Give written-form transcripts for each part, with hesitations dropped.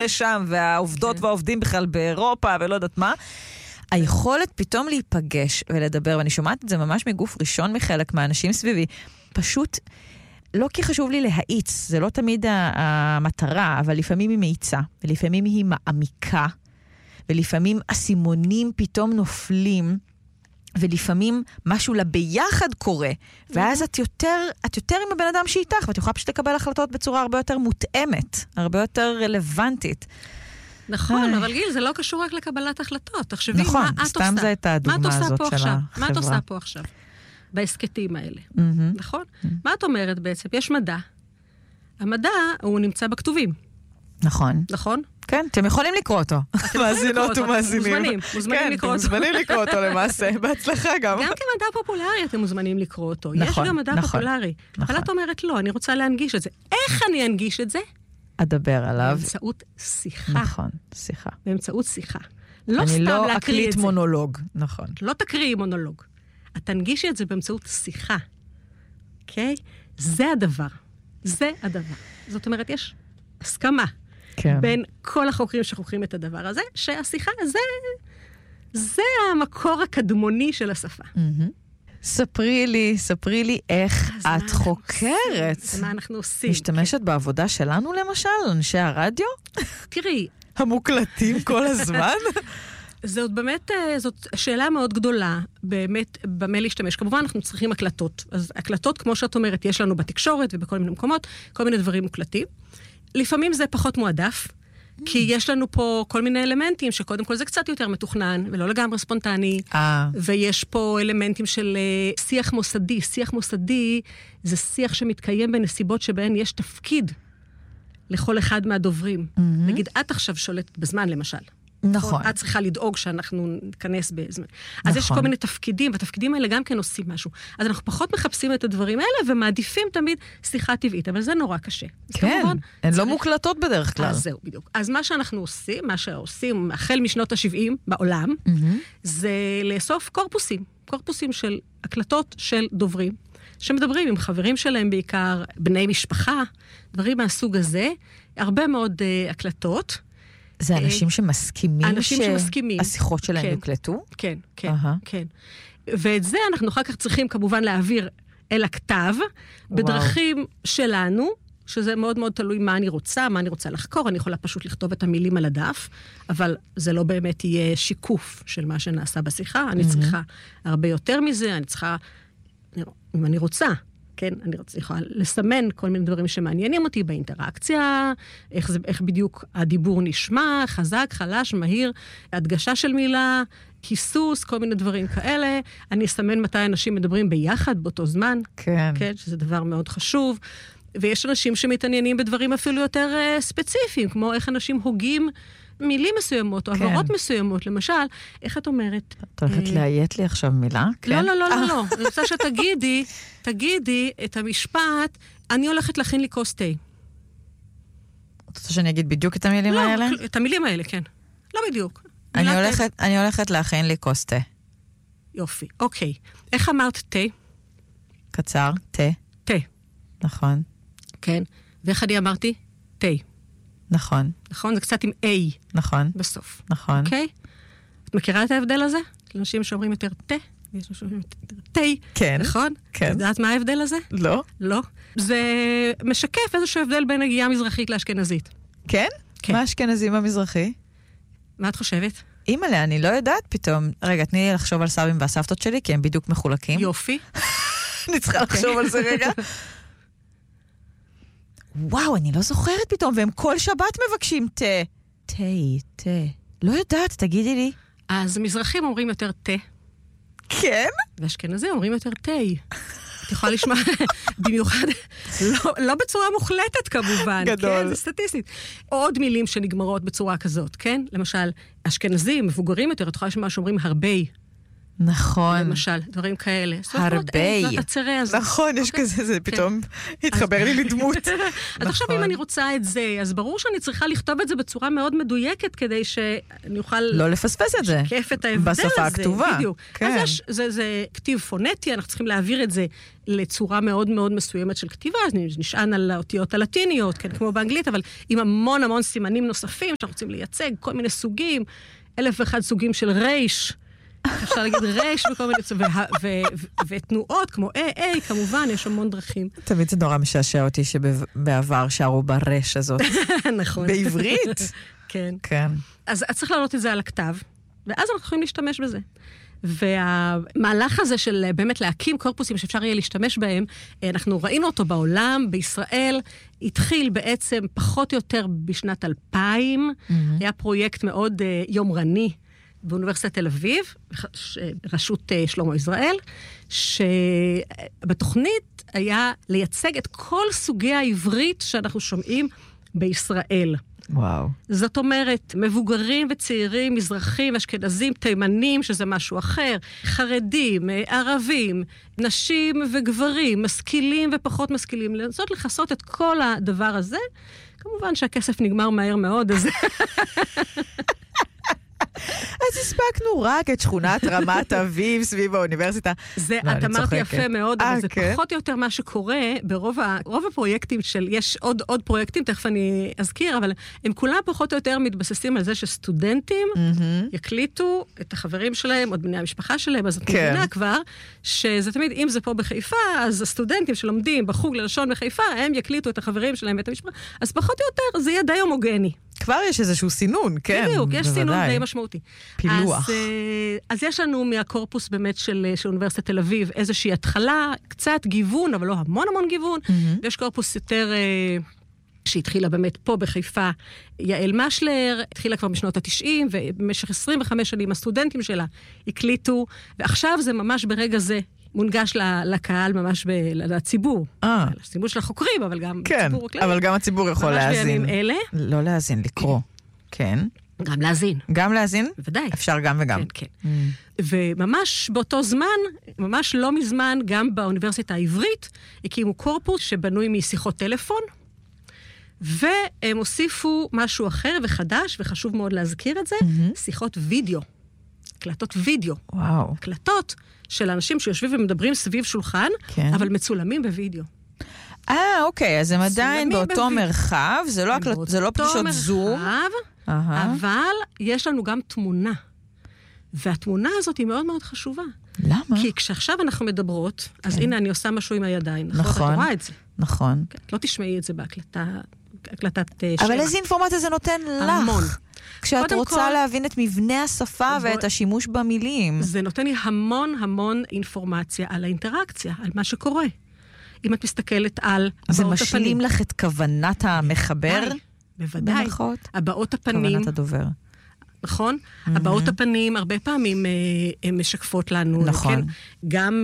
לשם, והעובדות והעובדים בכלל באירופה, ולא יודעת מה. היכולת פתאום להיפגש ולדבר, ואני שומעת את זה ממש מגוף ראשון מחלק מהאנשים סביבי, פשוט לא כי חשוב לי להאיץ, זה לא תמיד המטרה, אבל לפעמים היא מאיצה, ולפעמים היא מעמיקה, ולפעמים הסימונים פתאום נופלים, ולפעמים משהו לביחד קורה, ואז את יותר עם הבן אדם שאיתך, ואת יכולה פשוט לקבל החלטות בצורה הרבה יותר מותאמת, הרבה יותר רלוונטית. נכון, אבל גיל, זה לא קשור רק לקבלת החלטות. תחשבי נכון, מה את עושה. סתם זה את הדוגמה הזאת של החברה. מה את עושה פה עכשיו? בעסקתים האלה. נכון? מה את אומרת בעצם? יש מדע. המדע, הוא נמצא בכתובים. נכון. נכון? כן, אתם יכולים לקרוא אותו. מאזינות ומאזינים. מוזמנים לקרוא אותו. כן, מוזמנים לקרוא אותו למעשה. בהצלחה גם. גם כמדע פופולרי אתם מוזמנים לקרוא אותו. יש גם מדע פופולרי. אבל את אומרת לא, אני רוצה להנגיש את זה. איך אני אנגיש את זה? אדבר עליו. באמצעות שיחה. נכון, שיחה. באמצעות שיחה. לא סתם אני לא להקריא את אקליט זה. מונולוג, נכון. לא תקריאי מונולוג. את תנגישי את זה באמצעות שיחה. אוקיי? זה הדבר. זה הדבר. זאת אומרת, יש הסכמה כן. בין כל החוקרים שחוקרים את הדבר הזה, שהשיחה זה המקור הקדמוני של השפה. ספרי לי איך את חוקרת. מה אנחנו עושים? משתמשת בעבודה שלנו למשל, אנשי הרדיו? תראי. המוקלטים כל הזמן? זאת באמת, זאת שאלה מאוד גדולה, באמת, במה להשתמש. כמובן, אנחנו צריכים הקלטות. אז הקלטות, כמו שאת אומרת, יש לנו בתקשורת ובכל מיני מקומות, כל מיני דברים מוקלטים. לפעמים זה פחות מועדף, כי יש לנו פה כל מיני אלמנטים, שקודם כל זה קצת יותר מתוכנן, ולא לגמרי ספונטני, ויש פה אלמנטים של שיח מוסדי. שיח מוסדי זה שיח שמתקיים בנסיבות שבהן יש תפקיד לכל אחד מהדוברים. נגיד, את עכשיו שולטת בזמן, למשל. נכון. את צריכה לדאוג שאנחנו ניכנס בזמן. אז יש כל מיני תפקידים, והתפקידים האלה גם כן עושים משהו. אז אנחנו פחות מחפשים את הדברים האלה, ומעדיפים תמיד שיחה טבעית, אבל זה נורא קשה. כן, הן לא מוקלטות בדרך כלל. אז זהו, בדיוק. אז מה שאנחנו עושים, מה שעושים החל משנות ה-70 בעולם, זה לאסוף קורפוסים של הקלטות של דוברים, שמדברים עם חברים שלהם בעיקר, בני משפחה, דברים מהסוג הזה, הרבה מאוד הקלטות, זה אנשים שמסכימים שהשיחות שלהם כן, יוקלטו? כן, כן, כן. ואת זה אנחנו אחר כך צריכים כמובן להעביר אל הכתב, בדרכים שלנו, שזה מאוד מאוד תלוי מה אני רוצה לחקור, אני יכולה פשוט לכתוב את המילים על הדף, אבל זה לא באמת יהיה שיקוף של מה שנעשה בשיחה, אני צריכה הרבה יותר מזה, אני צריכה, אם אני רוצה, כן, אני יכולה לסמן כל מיני דברים שמעניינים אותי באינטראקציה, איך בדיוק הדיבור נשמע, חזק, חלש, מהיר, הדגשה של מילה, כיסוס, כל מיני דברים כאלה. אני אסמן מתי אנשים מדברים ביחד באותו זמן. כן. כן, שזה דבר מאוד חשוב. ויש אנשים שמתעניינים בדברים אפילו יותר ספציפיים, כמו איך אנשים הוגים מילים מסוימות, או עברות מסוימות. למשל, איך את אומרת? את הולכת להיית לי עכשיו מילה? לא, לא, לא, לא. אני רוצה שתגידי את המשפט, אני הולכת להכין לי כוס תה. את רוצה שאני אגיד בדיוק את המילים האלה? לא, את המילים האלה, כן. לא בדיוק. אני הולכת להכין לי כוס תה. יופי, אוקיי. איך אמרת תה? קצר, תה. תה. נכון. כן. ואיך אני אמרתי? תה. נכון. נכון? זה קצת עם A. נכון. בסוף. נכון. אוקיי? את מכירה את ההבדל הזה? אנשים שאומרים יותר תה, ויש אנשים שאומרים יותר תה. כן. נכון? כן. את יודעת מה ההבדל הזה? לא. לא. זה משקף איזשהו הבדל בין הגייה מזרחית לאשכנזית. כן? כן. מה אשכנזים המזרחי? מה את חושבת? אימא'לה, אני לא יודעת פתאום. רגע, תני לי לחשוב על סבים והסבתות שלי, כי הם בדיוק מחולקים. יופי. אני צריכה לחשוב על זה רגע. וואו, אני לא זוכרת פתאום, והם כל שבת מבקשים תה. לא יודעת, תגידי לי. אז מזרחים אומרים יותר תה. כן? ואשכנזים אומרים יותר תה. את יכולה לשמוע במיוחד, לא בצורה מוחלטת כמובן. גדול. כן, זה סטטיסטית. עוד מילים שנגמרות בצורה כזאת, כן? למשל, אשכנזים, מבוגרים יותר, את יכולה לשמוע שאומרים הרבה. נכון. למשל, דברים כאלה. הרבה. זאת הצרה הזאת. נכון, יש כזה, זה פתאום התחבר לי לדמות. אז עכשיו אם אני רוצה את זה, אז ברור שאני צריכה לכתוב את זה בצורה מאוד מדויקת, כדי שאני אוכל... לא לפספס את זה. לשקף את ההבדל הזה. בשפה הכתובה. בדיוק. אז זה כתיב פונטי, אנחנו צריכים להעביר את זה לצורה מאוד מאוד מסוימת של כתיבה, אז נשען על האותיות הלטיניות, כן, כמו באנגלית, אבל עם המון המון סימנים נוספים, שאנחנו רוצים לייצג כל מיני סוגים, 1001 סוגים של רייש, אפשר להגיד רייש וכל מיני סוגים, ותנועות כמו A, כמובן, יש המון דרכים. תמיד זה נורא משעשע אותי שבעבר שרו ברש הזאת. נכון. בעברית. כן. כן. אז צריך להעלות את זה על הכתב, ואז אנחנו יכולים להשתמש בזה. והמהלך הזה של באמת להקים קורפוסים שאפשר יהיה להשתמש בהם, אנחנו ראינו אותו בעולם, בישראל, התחיל בעצם פחות או יותר בשנת 2000, היה פרויקט מאוד יומרני באוניברסיטת תל אביב, רשות שלמה ישראל, שבתוכנית היה לייצג את כל סוגי העברית שאנחנו שומעים בישראל. וואו. זאת אומרת, מבוגרים וצעירים, מזרחים, אשכנזים, תימנים, שזה משהו אחר, חרדים, ערבים, נשים וגברים, משכילים ופחות משכילים, לנסות לחסות את כל הדבר הזה. כמובן שהכסף נגמר מהר מאוד, אז... אז הספקנו רק את שכונת רמת אביב סביב האוניברסיטה. זה, את אמרת יפה מאוד, אבל זה פחות או יותר מה שקורה ברוב הפרויקטים של, יש עוד פרויקטים, תכף אני אזכיר, אבל הם כולם פחות או יותר מתבססים על זה שסטודנטים יקליטו את החברים שלהם, עוד בני המשפחה שלהם, אז את מבינה כבר, שזה תמיד, אם זה פה בחיפה, אז הסטודנטים שלומדים בחוג ללשון בחיפה, הם יקליטו את החברים שלהם ואת המשפחה, אז פחות או יותר זה יהיה די הומוגני. כבר יש איזשהו סינון, כן, בדיוק, יש סינון די משמעותי. פילוח. אז יש לנו מהקורפוס באמת של אוניברסיטת תל אביב איזושהי התחלה, קצת גיוון, אבל לא המון המון גיוון, ויש קורפוס יותר שהתחילה באמת פה בחיפה, יעל משלר, התחילה כבר בשנות ה-90, ובמשך 25 שנים הסטודנטים שלה הקליטו, ועכשיו זה ממש ברגע זה, מונגש לקהל ממש לציבור. לציבור של החוקרים, אבל גם הציבור הכללי. כן, אבל גם הציבור יכול להאזין. ממש בימים אלה. לא להאזין, לקרוא. כן. גם להאזין. גם להאזין? בוודאי. אפשר גם וגם. כן, כן. וממש באותו זמן, ממש לא מזמן, גם באוניברסיטה העברית, הקימו קורפוס שבנוי משיחות טלפון, והם הוסיפו משהו אחר וחדש, וחשוב מאוד להזכיר את זה, שיחות וידאו. הקלטות וידאו. וואו. הקלטות של אנשים שיושבים ומדברים סביב שולחן, כן. אבל מצולמים בווידאו. אוקיי, אז הם עדיין באותו מרחב, זה לא פגישות זום. אבל יש לנו גם תמונה. והתמונה הזאת היא מאוד מאוד חשובה. למה? כי כשעכשיו אנחנו מדברות, אז הנה אני עושה משהו עם הידיים. נכון. את רואה את זה. נכון. לא תשמעי את זה בהקלטת שם. אבל איזה אינפורמציה זה נותן לך? המון. כשאת רוצה להבין את מבנה השפה ואת השימוש במילים. זה נותן לי המון המון אינפורמציה על האינטראקציה, על מה שקורה. אם את מסתכלת על הבעות הפנים. זה משלים לך את כוונת המחבר? בוודאי. הבעות הפנים. כוונת הדובר. נכון? הבעות הפנים הרבה פעמים הן משקפות לנו. נכון. גם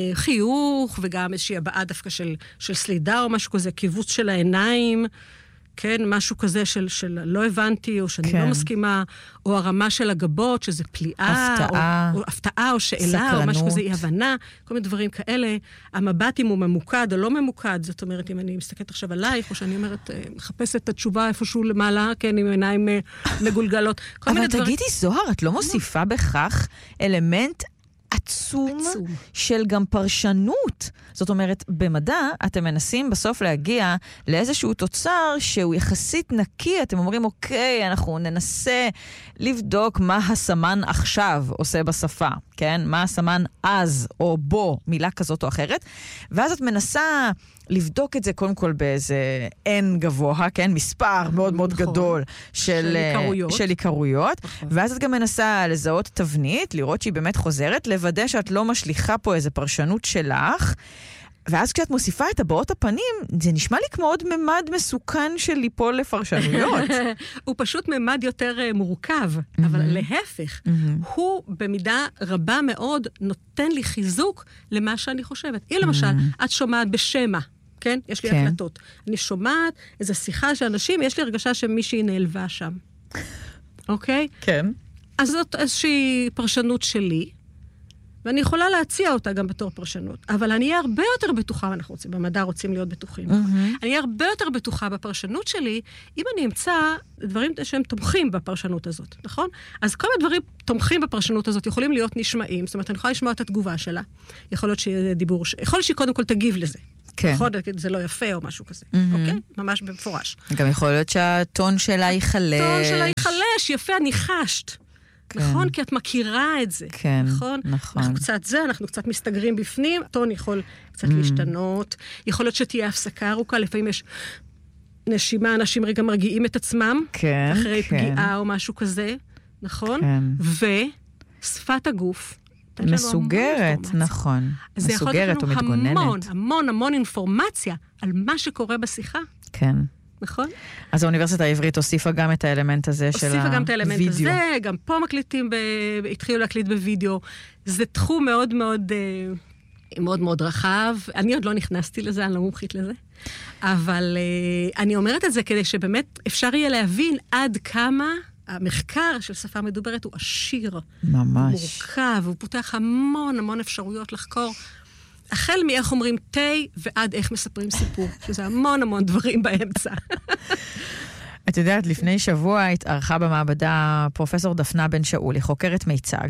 חיוך וגם איזושהי הבעה דווקא של סלידה או משהו כזה, קיבוץ של העיניים. כן, משהו כזה של לא הבנתי, או שאני לא מסכימה, או הרמה של הגבות, שזה פליאה, או הפתעה, או שאלה, או משהו כזה, אי הבנה, כל מיני דברים כאלה. המבט אם הוא ממוקד או לא ממוקד, זאת אומרת, אם אני מסתכלת עכשיו עלייך, או שאני אומרת, מחפשת את התשובה איפשהו למעלה, כן, עם עיניים מגולגלות. אבל תגידי, זוהר, את לא מוסיפה בכך אלמנט עצום של גם פרשנות. זאת אומרת, במדע אתם מנסים בסוף להגיע לאיזשהו תוצר שהוא יחסית נקי. אתם אומרים, אוקיי, אנחנו ננסה לבדוק מה הסמן עכשיו עושה בשפה, כן? מה הסמן אז או בו, מילה כזאת או אחרת. ואז את מנסה לבדוק את זה קודם כל באיזה N גבוה, כן? מספר מאוד מאוד גדול של עיקרויות. ואז את גם מנסה לזהות תבנית, לראות שהיא באמת חוזרת, לוודא שאת לא משליחה פה איזה פרשנות שלך. ואז כשאת מוסיפה את הבעות הפנים, זה נשמע לי כמו עוד ממד מסוכן של ליפול לפרשנויות. הוא פשוט ממד יותר מורכב, אבל להפך, הוא במידה רבה מאוד נותן לי חיזוק למה שאני חושבת. אם למשל, את שומעת בשמה, כן? יש לי הקלטות. אני שומעת איזו שיחה של אנשים, יש לי הרגשה שמישהי נעלבה שם. אוקיי? כן. אז זאת איזושהי פרשנות שלי, ואני יכולה להציע אותה גם בתור פרשנות. אבל אני אהיה הרבה יותר בטוחה, ואנחנו רוצים, במדע רוצים להיות בטוחים. אני אהיה הרבה יותר בטוחה בפרשנות שלי, אם אני אמצא דברים שהם תומכים בפרשנות הזאת, נכון? אז כל הדברים תומכים בפרשנות הזאת יכולים להיות נשמעים, זאת אומרת, אני יכולה לשמוע את התגובה שלה, יכול להיות שיהיה דיבור, יכול להיות שהיא קודם כל תגיב לזה. כן. יכול להיות זה לא יפה או משהו כזה, אוקיי? ממש במפורש. גם יכול להיות שהטון שלה ייחלש. הטון שלה ייחלש, יפה, ניחשת. נכון? כי את מכירה את זה. כן, נכון. אנחנו קצת מסתגרים בפנים, הטון יכול קצת להשתנות, יכול להיות שתהיה הפסקה ארוכה, לפעמים יש נשימה, אנשים רגע מרגיעים את עצמם, אחרי פגיעה או משהו כזה, נכון? ושפת הגוף, מסוגרת, נכון. מסוגרת ומתגוננת. המון אינפורמציה על מה שקורה בשיחה. כן. נכון? אז האוניברסיטה העברית הוסיפה גם את האלמנט הזה של הווידאו. הוסיפה גם את האלמנט הזה, גם פה מקליטים, התחילו להקליט בווידאו. זה תחום מאוד מאוד, מאוד מאוד רחב. אני עוד לא נכנסתי לזה, אני לא מומחית לזה. אבל אני אומרת את זה כדי שבאמת אפשר יהיה להבין עד כמה המחקר של שפה מדוברת הוא עשיר. ממש. מורכב, הוא פותח המון אפשרויות לחקור. החל מאיך אומרים תה ועד איך מספרים סיפור, שזה המון דברים באמצע. את יודעת, לפני שבוע התארחה במעבדה פרופסור דפנה בן שאול, היא חוקרת מיצג,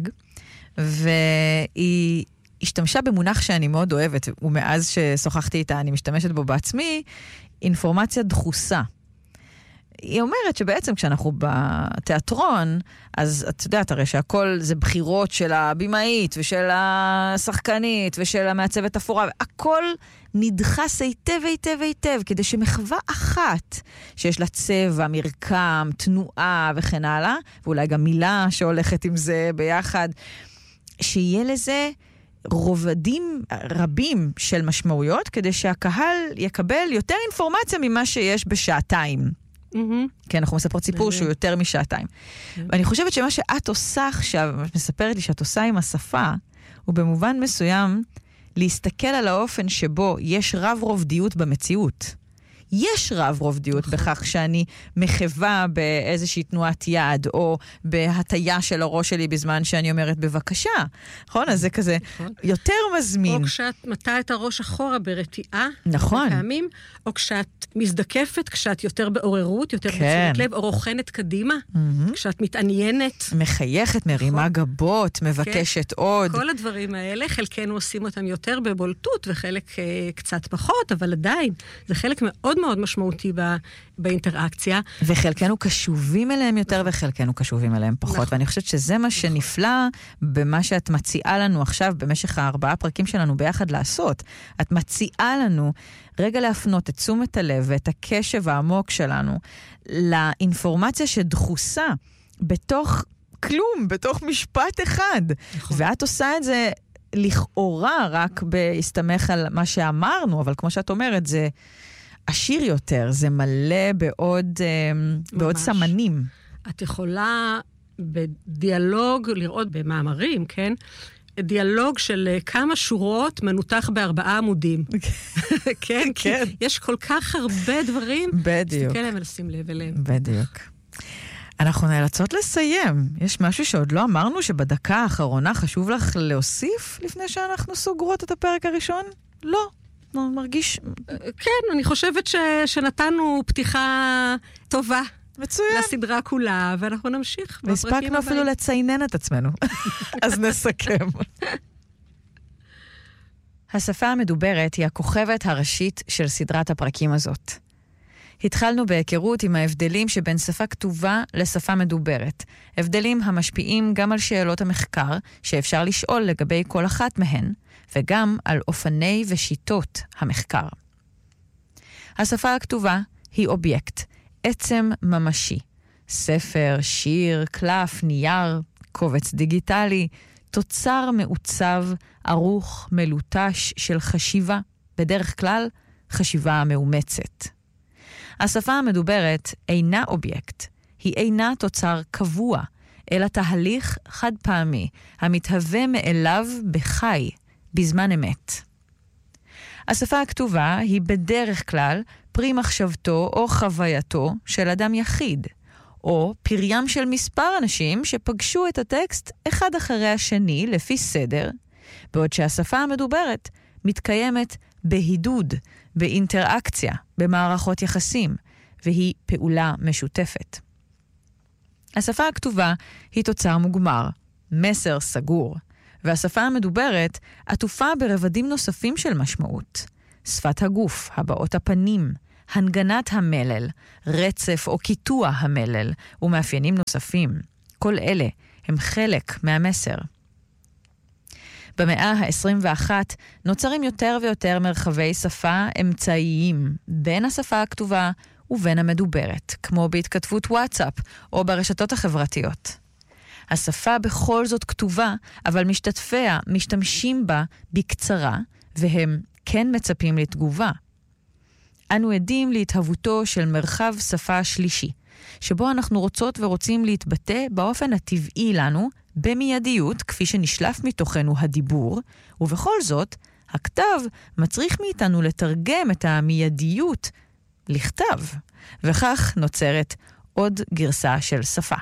והיא השתמשה במונח שאני מאוד אוהבת, ומאז ששוחחתי איתה אני משתמשת בו בעצמי, אינפורמציה דחוסה. היא אומרת שבעצם כשאנחנו בתיאטרון, אז את יודעת הרי שהכל זה בחירות של הבימאית ושל השחקנית ושל המעצבת אפורה, הכל נדחס היטב, כדי שמחווה אחת שיש לה צבע, מרקם, תנועה וכן הלאה, ואולי גם מילה שהולכת עם זה ביחד, שיהיה לזה רובדים רבים של משמעויות, כדי שהקהל יקבל יותר אינפורמציה ממה שיש בשעתיים. כן, אנחנו מספרות סיפור שהוא יותר משעתיים. ואני חושבת שמה שאת עושה עכשיו, מספרת לי שאת עושה עם השפה, הוא במובן מסוים להסתכל על האופן שבו יש רב רובדיות במציאות. יש רב רובדיות בכך שאני מחווה באיזושהי תנועת יד, או בהטיה של הראש שלי בזמן שאני אומרת בבקשה. נכון? אז זה כזה יותר מזמין. או כשאת מטה את הראש אחורה ברתיעה. נכון. פעמים, או כשאת מזדקפת, כשאת יותר בעוררות, יותר בצורת לב, או רוכנת קדימה, כשאת מתעניינת. מחייכת, מרימה גבות, מבקשת עוד. כל הדברים האלה, חלקנו עושים אותם יותר בבולטות, וחלק קצת פחות, אבל עדיין, זה חלק מאוד מאוד משמעותי באינטראקציה. וחלקנו קשובים אליהם יותר, וחלקנו קשובים אליהם פחות. ואני חושבת שזה מה שנפלא במה שאת מציעה לנו עכשיו, במשך 4 פרקים שלנו ביחד לעשות. את מציעה לנו רגע להפנות את תשומת הלב ואת הקשב העמוק שלנו לאינפורמציה שדחוסה בתוך כלום, בתוך משפט אחד. ואת עושה את זה לכאורה רק בהסתמך על מה שאמרנו, אבל כמו שאת אומרת, זה עשיר יותר, זה מלא בעוד סמנים. את יכולה בדיאלוג לראות במאמרים, כן? דיאלוג של כמה שורות מנותח ב4 עמודים. כן, כן. יש כל כך הרבה דברים. בדיוק. תסתכל להם ולשים לב אליהם. בדיוק. אנחנו נאלצות לסיים. יש משהו שעוד לא אמרנו שבדקה האחרונה חשוב לך להוסיף לפני שאנחנו סוגרות את הפרק הראשון? לא. מרגיש... כן, אני חושבת שנתנו פתיחה טובה. מצוין. לסדרה כולה, ואנחנו נמשיך. והספקנו אפילו לציינן את עצמנו. אז נסכם. השפה המדוברת היא הכוכבת הראשית של סדרת הפרקים הזאת. התחלנו בהיכרות עם ההבדלים שבין שפה כתובה לשפה מדוברת. הבדלים המשפיעים גם על שאלות המחקר שאפשר לשאול לגבי כל אחת מהן, וגם על אופני ושיטות המחקר. השפה הכתובה היא אובייקט, עצם ממשי. ספר, שיר, קלף, נייר, קובץ דיגיטלי, תוצר מעוצב, ערוך, מלוטש של חשיבה, בדרך כלל חשיבה מאומצת. השפה המדוברת אינה אובייקט, היא אינה תוצר קבוע, אלא תהליך חד פעמי, המתהווה מאליו בחי, בזמן אמת. השפה הכתובה היא בדרך כלל פרי מחשבתו או חווייתו של אדם יחיד, או פריים של מספר אנשים שפגשו את הטקסט אחד אחרי השני לפי סדר, בעוד שהשפה המדוברת מתקיימת בהידוד, באינטראקציה, במערכות יחסים, והיא פעולה משותפת. השפה הכתובה היא תוצר מוגמר, מסר סגור, והשפה המדוברת עטופה ברבדים נוספים של משמעות. שפת הגוף, הבעות הפנים, הנגנת המלל, רצף או קיטוע המלל, ומאפיינים נוספים. כל אלה הם חלק מהמסר. במאה ה-21 נוצרים יותר ויותר מרחבי שפה אמצעיים בין השפה הכתובה ובין המדוברת, כמו בהתכתבות וואטסאפ או ברשתות החברתיות. השפה בכל זאת כתובה, אבל משתתפיה משתמשים בה בקצרה, והם כן מצפים לתגובה. אנו עדים להתהוותו של מרחב שפה שלישי, שבו אנחנו רוצות ורוצים להתבטא באופן הטבעי לנו, במיידיות, כפי שנשלף מתוכנו הדיבור, ובכל זאת, הכתב מצריך מאיתנו לתרגם את המיידיות לכתב, וכך נוצרת עוד גרסה של שפה.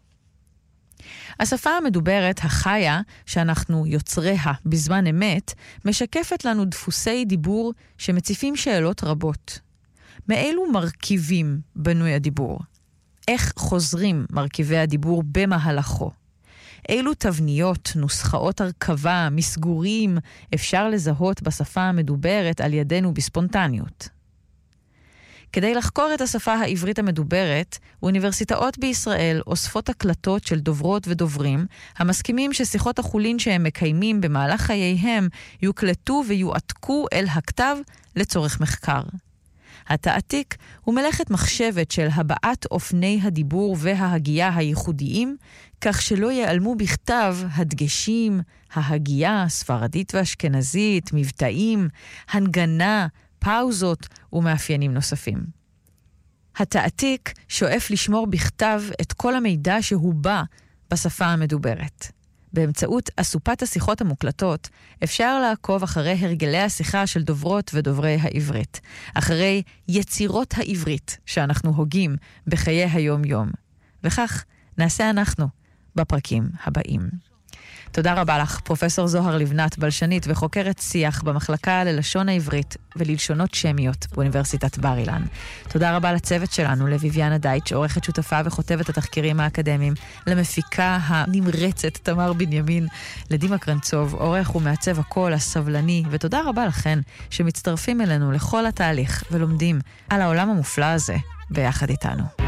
השפה המדוברת החיה, שאנחנו יוצריה בזמן אמת, משקפת לנו דפוסי דיבור שמציפים שאלות רבות. מאילו מרכיבים בנוי הדיבור? איך חוזרים מרכיבי הדיבור במהלכו? אילו תבניות, נוסחאות הרכבה, מסגורים אפשר לזהות בשפה המדוברת על ידינו בספונטניות? כדי לחקור את השפה העברית המדוברת, אוניברסיטאות בישראל אוספות הקלטות של דוברות ודוברים, המסכימים ששיחות החולין שהם מקיימים במהלך חייהם יוקלטו ויועתקו אל הכתב לצורך מחקר. התעתיק הוא מלאכת מחשבת של הבעת אופני הדיבור וההגייה הייחודיים, כך שלא ייעלמו בכתב הדגשים, ההגייה, ספרדית ואשכנזית, מבטאים, הנגנה, פאוזות ומאפיינים נוספים. התעתיק שואף לשמור בכתב את כל המידע שהוא בא בשפה המדוברת. באמצעות אסופת השיחות המוקלטות אפשר לעקוב אחרי הרגלי השיחה של דוברות ודוברי העברית, אחרי יצירות העברית שאנחנו הוגים בחיי היום-יום. וכך נעשה אנחנו בפרקים הבאים. תודה רבה לך, פרופסור זוהר לבנת, בלשנית וחוקרת שיח במחלקה ללשון העברית וללשונות שמיות באוניברסיטת בר אילן. תודה רבה לצוות שלנו, לויביאנה דייטש, עורכת שותפה וכותבת התחקירים האקדמיים, למפיקה הנמרצת תמר בנימין, לדימה קרנצוב, עורך ומעצב הקול הסבלני, ותודה רבה לכן שמצטרפים אלינו לכל התהליך ולומדים על העולם המופלא הזה ביחד איתנו.